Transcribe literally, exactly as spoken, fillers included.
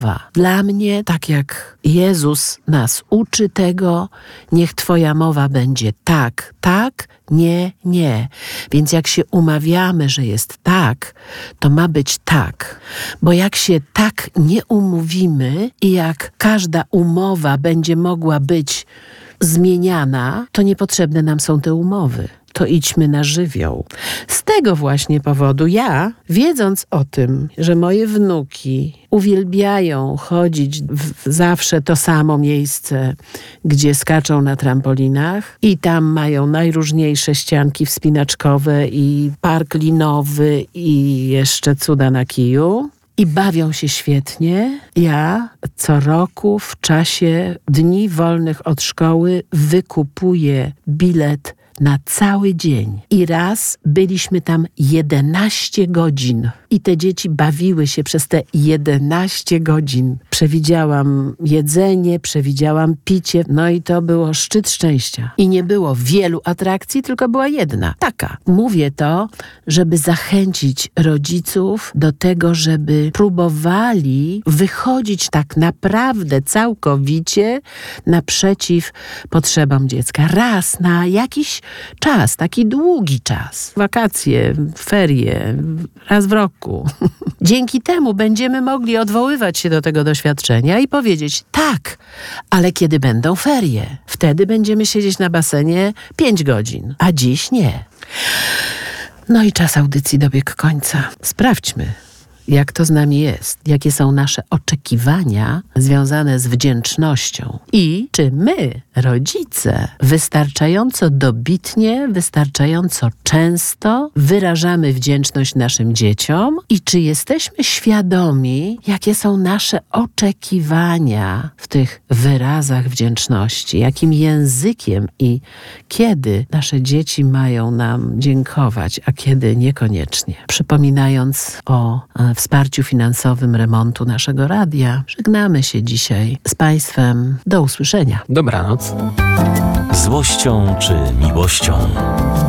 Dla mnie, tak jak Jezus nas uczy tego, niech Twoja mowa będzie tak, tak, nie, nie. Więc jak się umawiamy, że jest tak, to ma być tak. Bo jak się tak nie umówimy i jak każda umowa będzie mogła być zmieniana, to niepotrzebne nam są te umowy. To idźmy na żywioł. Z tego właśnie powodu ja, wiedząc o tym, że moje wnuki uwielbiają chodzić w zawsze to samo miejsce, gdzie skaczą na trampolinach i tam mają najróżniejsze ścianki wspinaczkowe i park linowy i jeszcze cuda na kiju, i bawią się świetnie. Ja co roku w czasie dni wolnych od szkoły wykupuję bilet na cały dzień. I raz byliśmy tam jedenaście godzin. I te dzieci bawiły się przez te jedenaście godzin. Przewidziałam jedzenie, przewidziałam picie. No i to było szczyt szczęścia. I nie było wielu atrakcji, tylko była jedna. Taka. Mówię to, żeby zachęcić rodziców do tego, żeby próbowali wychodzić tak naprawdę całkowicie naprzeciw potrzebom dziecka. Raz na jakiś czas, taki długi czas. Wakacje, ferie, raz w roku. Dzięki temu będziemy mogli odwoływać się do tego doświadczenia i powiedzieć tak, ale kiedy będą ferie, wtedy będziemy siedzieć na basenie pięć godzin, a dziś nie. No i czas audycji dobiegł końca. Sprawdźmy, jak to z nami jest, jakie są nasze oczekiwania związane z wdzięcznością i czy my, rodzice, wystarczająco dobitnie, wystarczająco często wyrażamy wdzięczność naszym dzieciom i czy jesteśmy świadomi, jakie są nasze oczekiwania w tych wyrazach wdzięczności, jakim językiem i kiedy nasze dzieci mają nam dziękować, a kiedy niekoniecznie. Przypominając o wsparciu finansowym remontu naszego radia, żegnamy się dzisiaj z Państwem. Do usłyszenia. Dobranoc. Złością czy miłością?